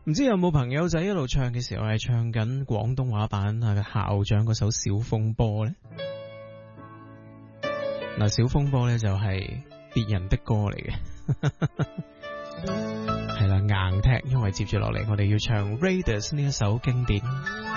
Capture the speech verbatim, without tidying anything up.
唔知有冇朋友仔一路唱嘅時候係唱緊廣東話版啊校長嗰首小風波呢？嗱，小風波呢就係別人的歌嚟嘅，係啦，硬踢，因為接住落嚟我哋要唱 Raiders 呢一首經典。